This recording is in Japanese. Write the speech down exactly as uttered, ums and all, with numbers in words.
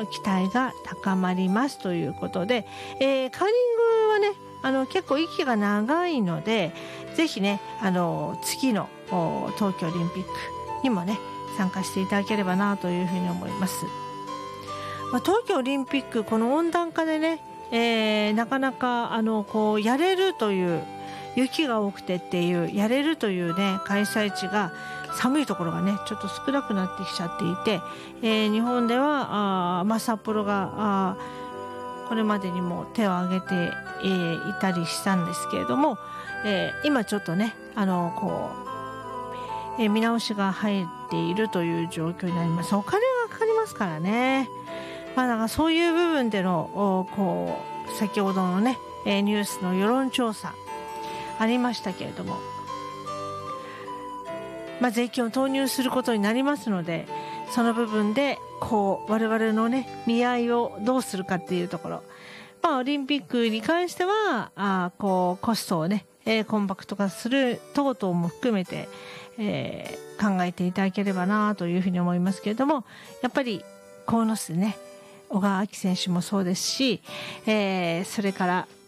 の期待が高まりますということで、えー、カーリングはねあの結構息が長いので、ぜひねあの次の冬季オリンピックにもね参加していただければなというふうに思います。まあ、冬季オリンピックこの温暖化でね、えー、なかなかあのこうやれるという、雪が多くてっていうやれるというね開催地が寒いところがねちょっと少なくなってきちゃっていて、えー、日本ではあ、まあ、札幌があこれまでにも手を挙げて、えー、いたりしたんですけれども、えー、今ちょっとねあのこう、えー、見直しが入っているという状況になります。お金がかかりますからね。まあ、なんかそういう部分でのこう先ほどのね、えー、ニュースの世論調査ありましたけれども、まあ、税金を投入することになりますので、その部分でこう我々のね見合いをどうするかっていうところ、まあ、オリンピックに関してはあこうコストをね、えー、コンパクト化する等々も含めて、えー、考えていただければなというふうに思いますけれども、やっぱり鴻巣ね小川明選手もそうですし、えー、それから